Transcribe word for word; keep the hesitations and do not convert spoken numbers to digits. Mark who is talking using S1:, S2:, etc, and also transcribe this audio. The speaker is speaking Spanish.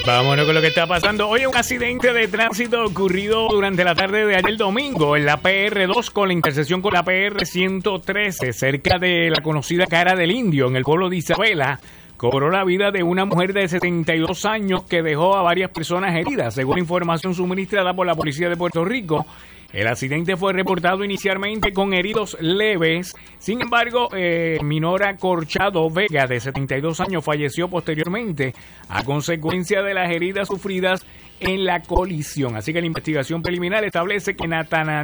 S1: Vámonos con lo que está pasando. Hoy un accidente de tránsito ocurrido durante la tarde de ayer domingo en la P R dos con la intersección con la P R ciento trece, cerca de la conocida Cara del Indio, en el pueblo de Isabela. Cobró la vida de una mujer de setenta y dos años que dejó a varias personas heridas, según información suministrada por la Policía de Puerto Rico. El accidente fue reportado inicialmente con heridos leves. Sin embargo, eh, Minora Corchado Vega, de setenta y dos años, falleció posteriormente a consecuencia de las heridas sufridas en la colisión. Así que la investigación preliminar establece que Natana